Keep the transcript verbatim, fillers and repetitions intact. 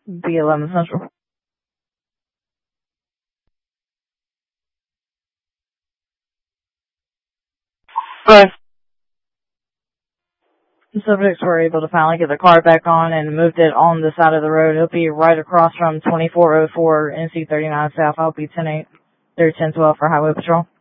B eleven Central. Right. The subjects were able to finally get the car back on and moved it on the side of the road. It'll be right across from twenty-four oh four N C thirty-nine South. I'll be ten eight through ten twelve for Highway Patrol.